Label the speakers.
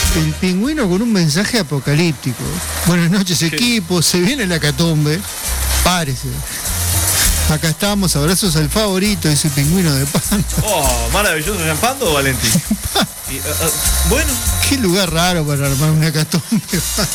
Speaker 1: El pingüino con un mensaje apocalíptico. Buenas noches, equipo. Se viene la hecatombe. Párese. Acá estamos, abrazos al favorito, ese pingüino de Pando.
Speaker 2: Oh, maravilloso. ¿En Pando o Valentín? Bueno.
Speaker 1: Qué lugar raro para armar una hecatombe.